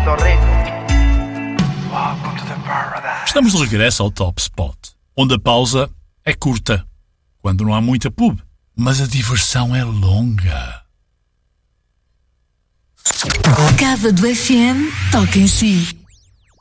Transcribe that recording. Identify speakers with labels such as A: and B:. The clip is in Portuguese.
A: Puerto Rico. Welcome to the paradise.
B: Estamos de regresso ao Top Spot, onde a pausa é curta, quando não há muita pub, mas a diversão é longa.
C: Cava do FM toca em si.